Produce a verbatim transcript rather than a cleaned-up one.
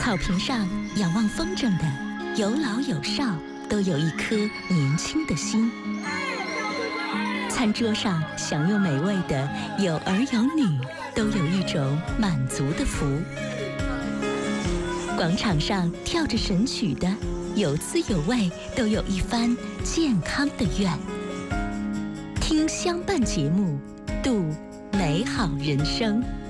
草坪上仰望风筝的，有老有少，都有一颗年轻的心。餐桌上享用美味的，有儿有女，都有一种满足的福。广场上跳着神曲的，有滋有味，都有一番健康的愿。听相伴节目，度美好人生。